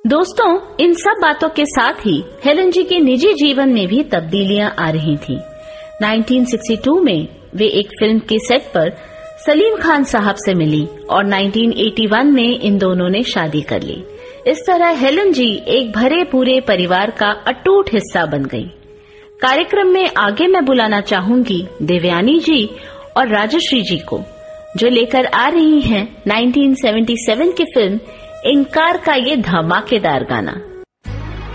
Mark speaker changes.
Speaker 1: दोस्तों, इन सब बातों के साथ ही हेलन जी के निजी जीवन में भी तब्दीलियां आ रही थीं। 1962 में वे एक फिल्म के सेट पर सलीम खान साहब से मिली और 1981 में इन दोनों ने शादी कर ली। इस तरह हेलन जी एक भरे पूरे परिवार का अटूट हिस्सा बन गई। कार्यक्रम में आगे मैं बुलाना चाहूंगी देवयानी जी और राजश्री जी को, जो लेकर आ रही हैं 1977 की फिल्म इनकार का ये धमाकेदार गाना।